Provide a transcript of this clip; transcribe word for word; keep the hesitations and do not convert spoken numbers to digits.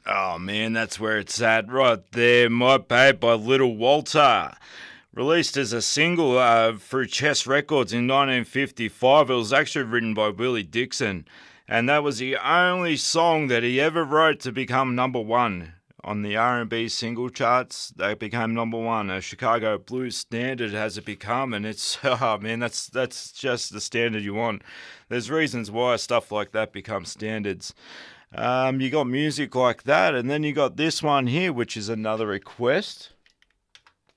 Oh man, that's where it's at right there. My Babe by Little Walter. Released as a single uh, through Chess Records in nineteen fifty-five. It was actually written by Willie Dixon. And that was the only song that he ever wrote to become number one on the R and B single charts. They became number one. A Chicago blues standard has it become, and it's oh man, that's that's just the standard you want. There's reasons why stuff like that becomes standards. Um, you got music like that, and then you got this one here, which is another request.